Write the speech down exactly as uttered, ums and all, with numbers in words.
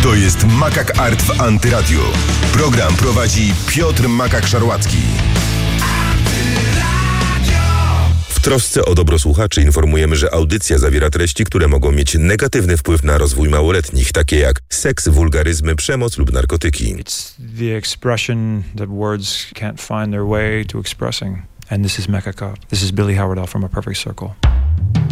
To jest Makak Art w Antyradiu. Program prowadzi Piotr Makak-Szarłacki. W trosce o dobro słuchaczy informujemy, że audycja zawiera treści, które mogą mieć negatywny wpływ na rozwój małoletnich, takie jak seks, wulgaryzmy, przemoc lub narkotyki. It's the expression that words can't find their way to expressing. And this is Makak Art. This is Billy Howard from A Perfect Circle.